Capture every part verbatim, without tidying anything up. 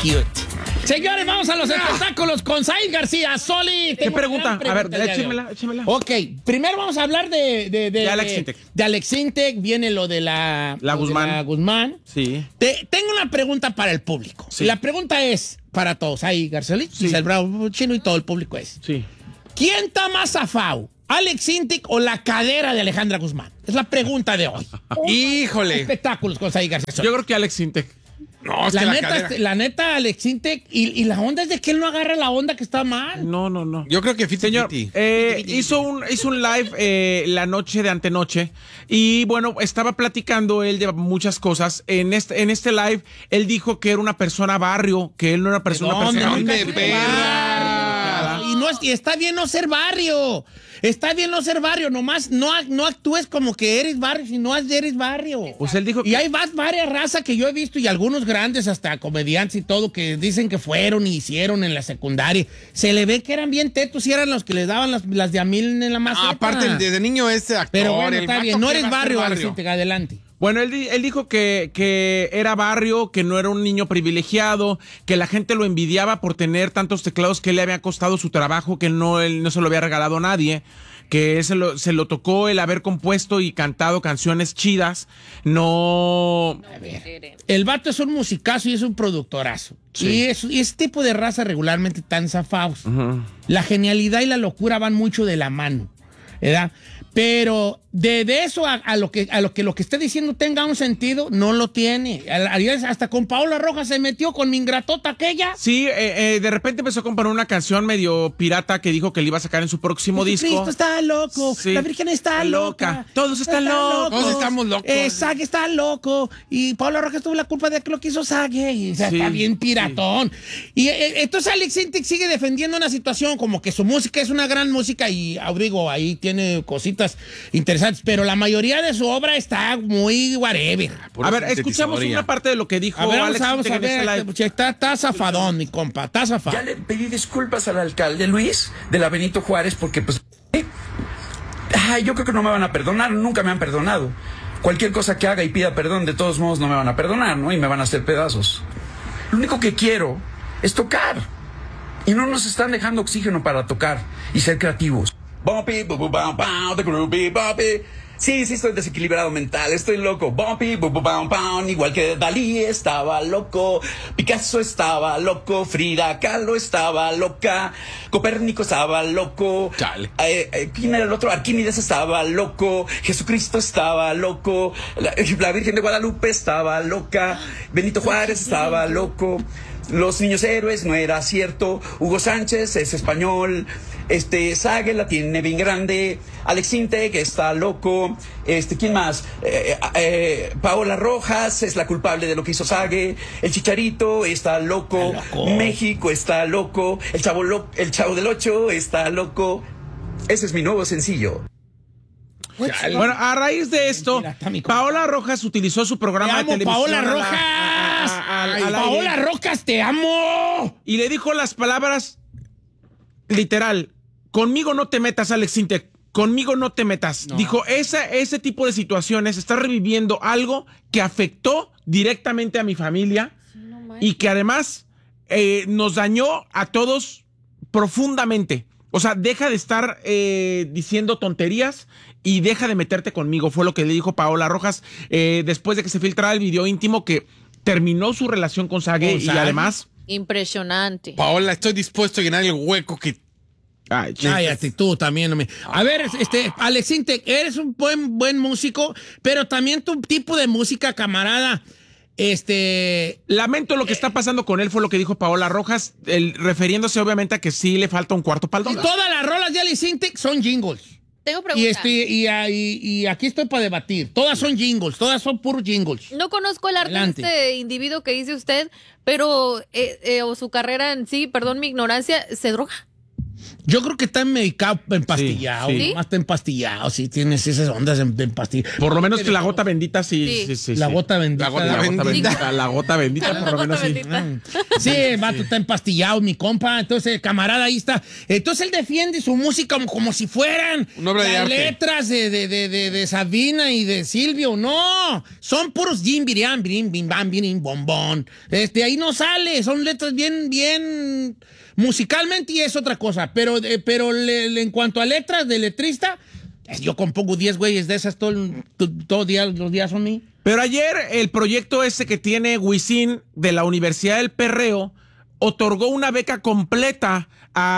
cute. Señores, vamos a los espectáculos con Said García. Soli, ¿Qué pregunta? A ver, échemela, échemela. Ok, primero vamos a hablar de... De, de, de Alex Sintek. De Alex Sintek, viene lo de la... La Guzmán. De la Guzmán. Sí. Te, tengo una pregunta para el público. Sí. La pregunta es para todos. Ahí, Garcelito, Sí. el Bravo Chino y todo el público es. Sí. ¿Quién está más zafado? ¿Alex Sintek o la cadera de Alejandra Guzmán? Es la pregunta de hoy. Híjole. Espectáculos con Said García. Yo creo que Alex Sintek. No, es La que la neta, cadera- este, la neta, Alex Sintek, y, y la onda es de que él no agarra la onda que está mal. No, no, no. Yo creo que fifty Señor, fifty. eh, hizo, un, hizo un live eh, la noche de antenoche y bueno, estaba platicando él de muchas cosas. En este, en este live, él dijo que era una persona barrio, que él no era persona, ¿De dónde? persona Nunca ¿Dónde, fui de perra? barrio. Y, no es, y está bien no ser barrio. Está bien no ser barrio. Nomás no, no actúes como que eres barrio, si no eres barrio. Pues él dijo Y que... hay vas- varias razas que yo he visto y algunos grandes, hasta comediantes y todo, que dicen que fueron y hicieron en la secundaria. Se le ve que eran bien tetos y eran los que les daban las, las de a mil en la maceta. Ah, aparte, desde niño es actor. Pero bueno, el está vato bien. No que eres va a ser barrio, Alex Sintek, adelante. Bueno, él, di- él dijo que, que era barrio, que no era un niño privilegiado, que la gente lo envidiaba por tener tantos teclados que le había costado su trabajo, que no, él no se lo había regalado a nadie, que se lo, se lo tocó el haber compuesto y cantado canciones chidas, no... A ver, el vato es un musicazo y es un productorazo. Sí. Y, es, y ese tipo de raza regularmente tan zafados. La genialidad y la locura van mucho de la mano, ¿verdad? Pero de, de eso a, a lo que a lo que lo que esté diciendo tenga un sentido, no lo tiene. Hasta con Paola Rojas se metió con mi ingratota aquella. Sí, eh, eh, de repente empezó a componer una canción medio pirata que dijo que le iba a sacar en su próximo disco. Cristo está loco, Sí. la Virgen está Loca. loca, Todos están locos. Todos estamos locos. Eh, Sague está loco y Paola Rojas tuvo la culpa de lo que hizo Sague. Y, o sea, Sí, está bien piratón. Y eh, entonces Alex Sintek sigue defendiendo una situación como que su música es una gran música y digo, ahí tiene cositas interesantes, pero la mayoría de su obra está muy whatever. Pura A ver, escuchamos sintetizadoría. una parte de lo que dijo A ver, vamos, Alex a- vamos Sintek a en ese ver. live. este, Está, está zafadón, mi compa, está zafado. Ya le pedí disculpas al alcalde Luis de la Benito Juárez porque pues ¿eh? Ay, yo creo que no me van a perdonar, nunca me han perdonado. Cualquier cosa que haga y pida perdón, de todos modos no me van a perdonar, ¿no? Y me van a hacer pedazos. Lo único que quiero es tocar. Y no nos están dejando oxígeno para tocar y ser creativos. Bumpy, bu, bu, bam, bam, the groovy, bumpy. Sí, sí, estoy desequilibrado mental, estoy loco. Bumpy, bu, bu, bam, bam. Igual que Dalí estaba loco, Picasso estaba loco, Frida Kahlo estaba loca, Copérnico estaba loco. Chale. Eh, eh, ¿Quién era el otro? Arquímedes estaba loco, Jesucristo estaba loco, la, la Virgen de Guadalupe estaba loca, Benito Juárez estaba loco. Los niños héroes no era cierto. Hugo Sánchez es español. Este Sague la tiene bien grande. Alex Sintek está loco. Este, ¿quién más? Eh, eh, Paola Rojas es la culpable de lo que hizo Sague. El Chicharito está loco. Está loco. México está loco. El chavo lo, el chavo del ocho está loco. Ese es mi nuevo sencillo. Bueno, a raíz de esto, Mira, está mi compa. Paola Rojas utilizó su Te programa de amo, televisión. Paola a la- Rojas. a- a- a- Ay, al aire. Paola Rojas, te amo. Y le dijo las palabras literal: conmigo no te metas, Alex Sintek. Conmigo no te metas. No. Dijo, esa, ese tipo de situaciones está reviviendo algo que afectó directamente a mi familia y que además eh, nos dañó a todos profundamente. O sea, deja de estar eh, diciendo tonterías y deja de meterte conmigo. Fue lo que le dijo Paola Rojas eh, después de que se filtrara el video íntimo que terminó su relación con Sague Con y Sague. además... Impresionante. Paola, estoy dispuesto a llenar el hueco que... Ay, Cállate tú también. No me... A ver, este, Alex Sintek, eres un buen, buen músico, pero también tu tipo de música, camarada, este... Lamento lo que está pasando con él, fue lo que dijo Paola Rojas, el, refiriéndose obviamente a que sí le falta un cuarto para el Y dólar. todas las rolas de Alex Sintek son jingles. Tengo pregunta. Y, este, y, y, y aquí estoy para debatir. Todas son jingles, todas son puros jingles. No conozco el arte Adelante. de este individuo que dice usted, pero eh, eh, o su carrera en sí, perdón mi ignorancia, ¿se droga? Yo creo que está medicado, empastillado. Sí, sí. Más está empastillado, sí, tienes esas ondas de empastillado. Por lo menos que la gota bendita sí. Sí. sí, sí, La sí. gota bendita. La gota La gota bendita. bendita. La gota bendita, por lo menos sí. Sí, el vato está empastillado, mi compa. Entonces, el camarada ahí está. Entonces, él defiende su música como, como si fueran Una obra de las arte. letras de, de, de, de, de Sabina y de Silvio. No, son puros jim, biriam, birim, bim, bam, birim, bombón. Este, ahí no sale. Son letras bien, bien musicalmente y es otra cosa. Pero, eh, pero le, le, en cuanto a letras de letrista, yo compongo diez güeyes de esas todo, todo, todo día, los días son mí. Pero ayer el proyecto ese que tiene Wisin de la Universidad del Perreo otorgó una beca completa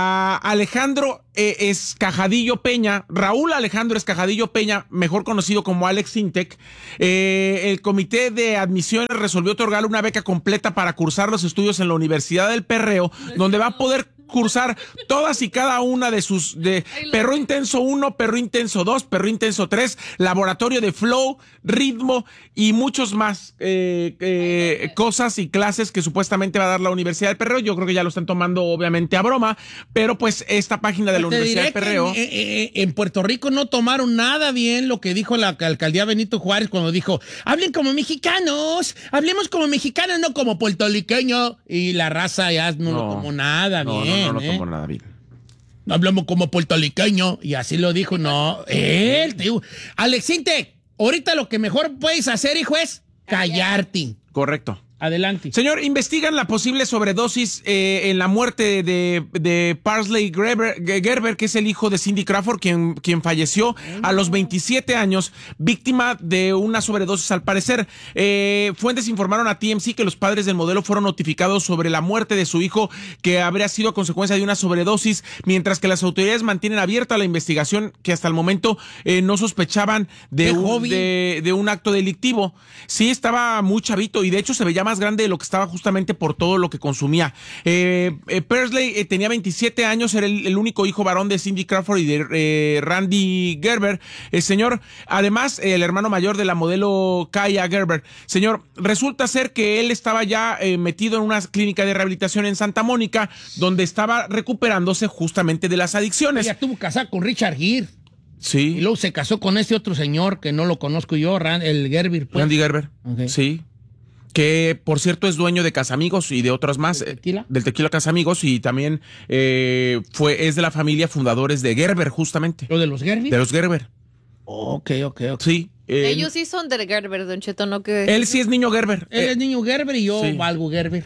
a Alejandro eh, Escajadillo Peña, Raúl Alejandro Escajadillo Peña, mejor conocido como Alex Intec. Eh, el comité de admisiones resolvió otorgarle una beca completa para cursar los estudios en la Universidad del Perreo, donde va a poder cursar todas y cada una de sus de Perro Intenso uno, Perro Intenso dos, Perro Intenso tres, Laboratorio de Flow, Ritmo y muchos más eh, eh, cosas y clases que supuestamente va a dar la Universidad del Perreo. Yo creo que ya lo están tomando obviamente a broma, pero pues esta página de la Te Universidad diré del Perreo... que En, en- en Puerto Rico no tomaron nada bien lo que dijo la alcaldía Benito Juárez cuando dijo, hablen como mexicanos, hablemos como mexicanos, no como puertorriqueños. Y la raza ya no, lo No. tomó nada No, bien. no, no, no ¿eh? tomó nada bien. Hablamos como puertorriqueño. Y así lo dijo, no. Él, te digo. Alex Intec, ahorita lo que mejor puedes hacer, hijo, es callarte. Correcto. Adelante. Señor, investigan la posible sobredosis eh, en la muerte de, de Parsley Gerber, Gerber, que es el hijo de Cindy Crawford, quien, quien falleció a los veintisiete años, víctima de una sobredosis al parecer. Eh, fuentes informaron a T M Z que los padres del modelo fueron notificados sobre la muerte de su hijo, que habría sido a consecuencia de una sobredosis, mientras que las autoridades mantienen abierta la investigación, que hasta el momento eh, no sospechaban de Qué un, joven. de, de un acto delictivo. Sí, estaba muy chavito y de hecho se veía más grande de lo que estaba justamente por todo lo que consumía. Eh, eh, Parsley eh, tenía veintisiete años, era el, el único hijo varón de Cindy Crawford y de eh, Randy Gerber. Eh, señor, además, eh, el hermano mayor de la modelo Kaya Gerber. Señor, resulta ser que él estaba ya eh, metido en una clínica de rehabilitación en Santa Mónica, donde estaba recuperándose justamente de las adicciones. Ella estuvo casada con Richard Gere. Y Sí, luego se casó con este otro señor que no lo conozco yo, Ran- el Gerber. Pues. Randy Gerber. Ok. Sí. Que por cierto es dueño de Casamigos y de otras más. ¿Del tequila? eh, Del tequila Casamigos y también eh, fue, es de la familia fundadores de Gerber, justamente. ¿Lo de los Gerber? De los Gerber. Ok, ok, ok. Sí. eh, Ellos sí son del Gerber, Don Cheto, no que... Él sí es niño Gerber. Él Eh, es niño Gerber y yo sí. valgo Gerber.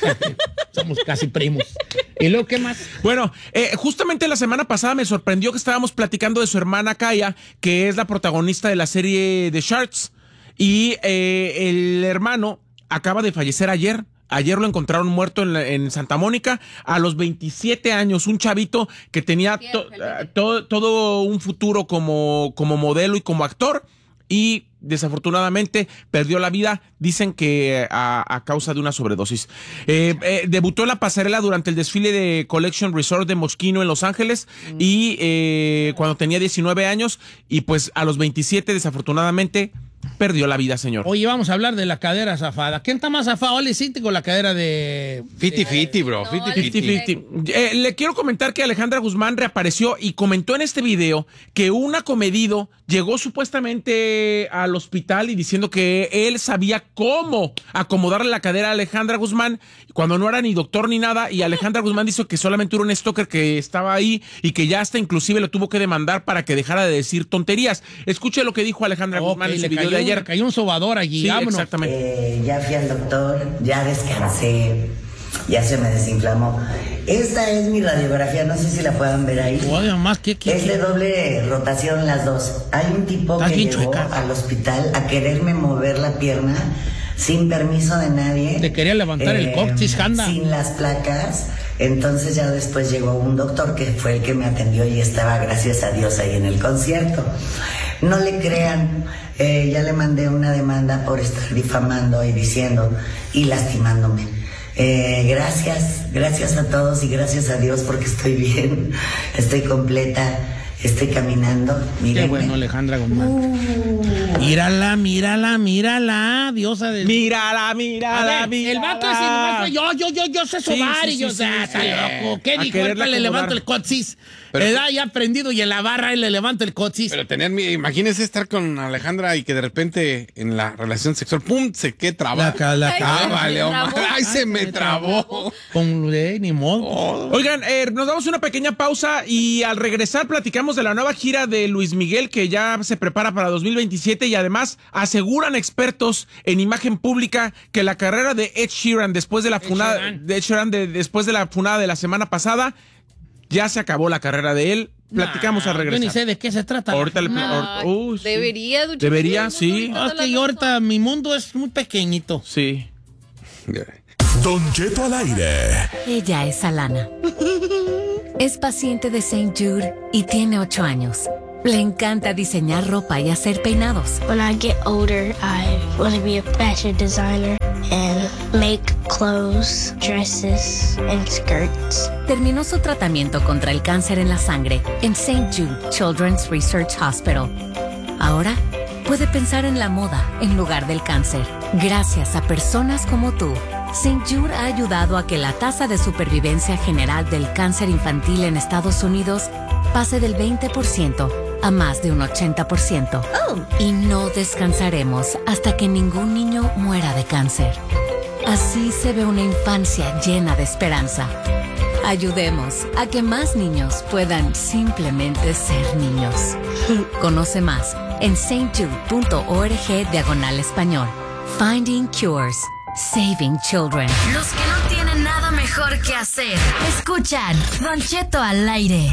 Somos casi primos. ¿Y luego qué más? Bueno, eh, justamente la semana pasada me sorprendió que estábamos platicando de su hermana Kaya, que es la protagonista de la serie The Sharks. Y eh, el hermano acaba de fallecer ayer. Ayer lo encontraron muerto en, la- en Santa Mónica a los veintisiete años. Un chavito que tenía to- eh, todo, todo un futuro como, como modelo y como actor. Y desafortunadamente perdió la vida, dicen que a, a causa de una sobredosis. Eh, eh, debutó en la pasarela durante el desfile de Collection Resort de Moschino en Los Ángeles y eh, cuando tenía diecinueve años y pues a los veintisiete desafortunadamente perdió la vida, señor. Oye, vamos a hablar de la cadera zafada. ¿Quién está más zafado? ¿Ole Cinti con la cadera de... Fifty fifty, bro. No, Fifty el- fifty. cincuenta. Eh, le quiero comentar que Alejandra Guzmán reapareció y comentó en este video que un acomedido llegó supuestamente al hospital y diciendo que él sabía cómo acomodarle la cadera a Alejandra Guzmán cuando no era ni doctor ni nada, y Alejandra Guzmán dijo que solamente era un stalker que estaba ahí y que ya hasta inclusive lo tuvo que demandar para que dejara de decir tonterías. Escuche lo que dijo Alejandra Ok, Guzmán en le su video cayó, de le ayer. cayó un sobador allí. Sí, vámonos. exactamente. Eh, ya fui al doctor, ya descansé, ya se me desinflamó. Esta es mi radiografía, no sé si la puedan ver ahí. Oye, más, ¿qué, qué, Es de qué? doble rotación las dos. Hay un tipo Estás que bien llegó chueca. al hospital a quererme mover la pierna sin permiso de nadie. Te quería levantar el coxis, anda. Sin las placas. Entonces ya después llegó un doctor que fue el que me atendió y estaba, gracias a Dios, ahí en el concierto. No le crean, eh, ya le mandé una demanda por estar difamando y diciendo y lastimándome. Eh, gracias, gracias a todos y gracias a Dios porque estoy bien, estoy completa estoy caminando. Mírenme. Qué bueno, Alejandra Guzmán. Uh. Mírala, mírala, mírala, diosa de... Mírala, A mírala, ver, mírala. el vato ese nomás fue yo, yo, yo, yo sé Sí, sobar sí, y sí, yo, sí, ah, sí, está sí. loco. ¿Qué A dijo? quererla Ahorita le acomodar. levanto el coxis. Pero- Le da ya aprendido y en la barra y le levanto el coxis. Pero tener, mi- imagínese estar con Alejandra y que de repente en la relación sexual, ¡pum! Se que traba. La ca- la Ay, ca- Ah, se me vale, trabó. Omar. Ay, se me trabó. Con eh, ni modo. Oigan, eh, nos damos una pequeña pausa y al regresar platicamos de la nueva gira de Luis Miguel que ya se prepara para dos mil veintisiete y además aseguran expertos en imagen pública que la carrera de Ed Sheeran después de la funada Sheeran. de Ed Sheeran de- después de la funada de la semana pasada ya se acabó la carrera de él. Platicamos Nah, al regresar. Yo ni sé de qué se trata. Ahorita le- Ay, ahorita- uh, sí. debería, Don Cheto, Debería, el mundo sí. ahorita No, es está que yo la ahorita mi mundo es muy pequeñito. Sí. Don Cheto al aire. Ella es Alana. Es paciente de Saint Jude y tiene ocho años. Le encanta diseñar ropa y hacer peinados. When I get older, I want to be a fashion designer and make clothes, dresses, and skirts. Terminó su tratamiento contra el cáncer en la sangre en Saint Jude Children's Research Hospital. Ahora puede pensar en la moda en lugar del cáncer. Gracias a personas como tú, Saint Jude ha ayudado a que la tasa de supervivencia general del cáncer infantil en Estados Unidos pase del veinte por ciento a más de un ochenta por ciento. Y no descansaremos hasta que ningún niño muera de cáncer. Así se ve una infancia llena de esperanza. Ayudemos a que más niños puedan simplemente ser niños. Conoce más en saintjude.org diagonal español. Finding Cures. Saving Children. Los que no tienen nada mejor que hacer. Escuchan Don Cheto al aire.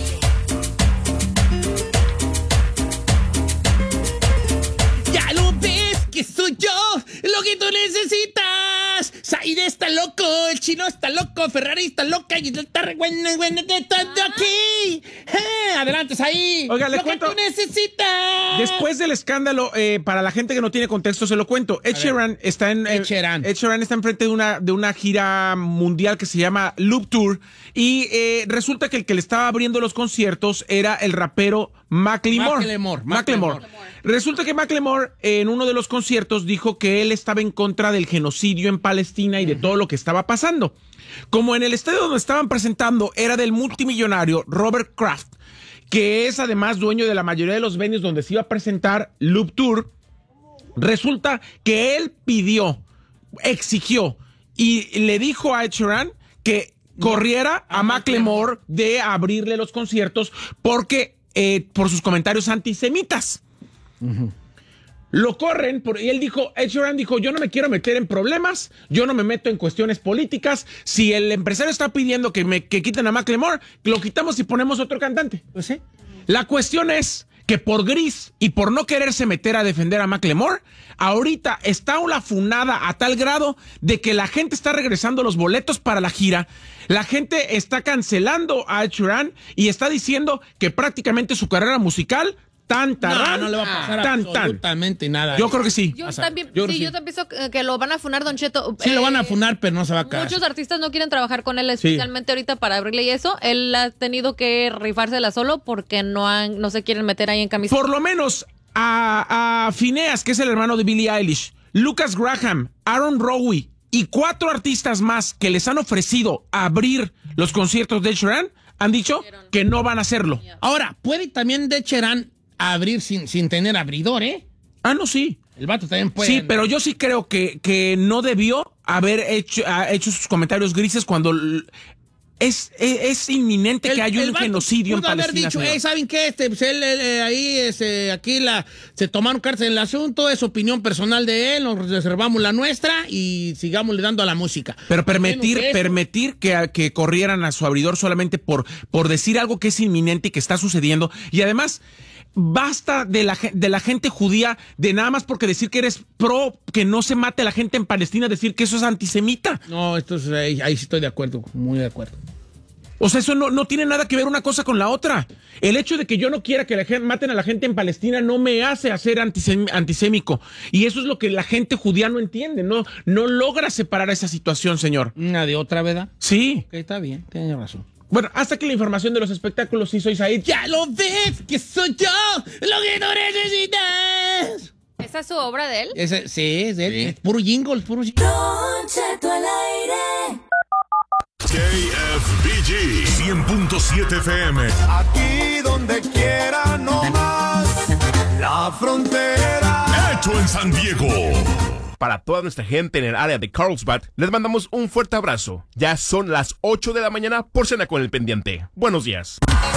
Ya lo ves que soy yo lo que tú necesitas. Zaire está loco, el chino está loco, Ferrari está loca y está re buena, buena de todo aquí. Eh, adelante, Zaire. Oiga, le lo cuento- que tú necesitas. Después del escándalo, eh, para la gente que no tiene contexto, se lo cuento. Ed Sheeran está en Ed eh, Sheeran. Ed Sheeran está enfrente de una de una gira mundial que se llama Loop Tour y eh, resulta que el que le estaba abriendo los conciertos era el rapero Macklemore. Macklemore, Macklemore. Macklemore. Resulta que Macklemore en uno de los conciertos dijo que él estaba en contra del genocidio en Palestina y de todo lo que estaba pasando. Como en el estadio donde estaban presentando era del multimillonario Robert Kraft, que es además dueño de la mayoría de los venues donde se iba a presentar Loop Tour, resulta que él pidió, exigió y le dijo a Ed Sheeran que corriera a Macklemore de abrirle los conciertos porque eh, por sus comentarios antisemitas. Lo corren por, y él dijo, Ed Sheeran dijo, yo no me quiero meter en problemas, yo no me meto en cuestiones políticas. Si el empresario está pidiendo que me que quiten a Macklemore, lo quitamos y ponemos otro cantante. Pues sí. La cuestión es que por gris y por no quererse meter a defender a Macklemore, ahorita está una funada a tal grado de que la gente está regresando los boletos para la gira, la gente está cancelando a Ed Sheeran y está diciendo que prácticamente su carrera musical tan No, tan no le va a pasar tan tan. absolutamente nada. Yo creo que sí. Yo O sea, también, yo creo sí, que yo sí. también pienso que- que lo van a funar, Don Cheto. Sí, lo van a Eh, funar, pero no se va a caer. Muchos artistas no quieren trabajar con él, especialmente ahorita para abrirle y eso. Él ha tenido que rifársela solo porque no han, no se quieren meter ahí en camisa. Por lo menos a, a Phineas, que es el hermano de Billie Eilish, Lucas Graham, Aaron Rowe y cuatro artistas más que les han ofrecido abrir los conciertos de Ed Sheeran, han dicho que no van a hacerlo. Ahora, puede también de Cherán abrir sin, sin tener abridor, ¿eh? Ah, no, sí. El vato también puede. Sí, pero yo sí creo que, que no debió haber hecho, ha hecho sus comentarios grises cuando l- es, es, es inminente El- que haya el un vato genocidio en pudo haber Palestina. dicho, señor. "Ey, ¿saben qué? Este, pues él, él, eh, ahí, este, aquí la, se tomaron cartas en el asunto, es opinión personal de él, nos reservamos la nuestra y sigamos le dando a la música. Pero permitir, Al menos eso. permitir que, que corrieran a su abridor solamente por, por decir algo que es inminente y que está sucediendo. Y además, basta de la, gen- de la gente judía de nada más porque decir que eres pro que no se mate a la gente en Palestina, decir que eso es antisemita. No, esto es, ahí, ahí sí estoy de acuerdo, muy de acuerdo. O sea, eso no, no tiene nada que ver una cosa con la otra. El hecho de que yo no quiera que la gente, maten a la gente en Palestina no me hace hacer antisem- antisémico. Y eso es lo que la gente judía no entiende. No, no logra separar esa situación, señor. Una de otra, ¿verdad? Sí. Ok, está bien, tiene razón. Bueno, hasta que la información de los espectáculos, sí soy Said. Ya lo ves, que soy yo lo que no necesitas. ¿Esa es su obra de él? Ese, sí, es de él. Sí. Es puro jingle, es puro jingle. Don Cheto al aire. K F B G cien punto siete F M. Aquí donde quiera, no más. La frontera. Hecho en San Diego. Para toda nuestra gente en el área de Carlsbad, les mandamos un fuerte abrazo. Ya son las ocho de la mañana por Cena con el Pendiente. Buenos días.